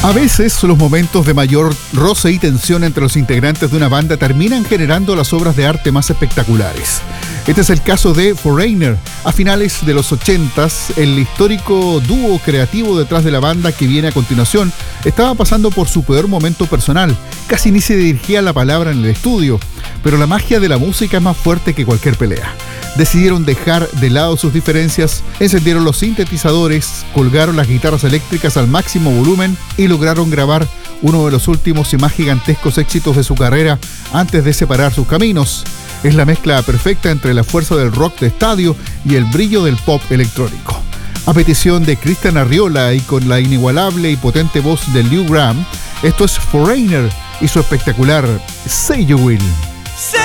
A veces los momentos de mayor roce y tensión entre los integrantes de una banda terminan generando las obras de arte más espectaculares. Este es el caso de Foreigner. A finales de los 80s, el histórico dúo creativo detrás de la banda que viene a continuación estaba pasando por su peor momento personal. Casi ni se dirigía la palabra en el estudio, pero la magia de la música es más fuerte que cualquier pelea. Decidieron dejar de lado sus diferencias, encendieron los sintetizadores, colgaron las guitarras eléctricas al máximo volumen y lograron grabar uno de los últimos y más gigantescos éxitos de su carrera antes de separar sus caminos. Es la mezcla perfecta entre la fuerza del rock de estadio y el brillo del pop electrónico. A petición de Cristian Arriola y con la inigualable y potente voz de Lou Gramm, esto es Foreigner y su espectacular Say You Will. Say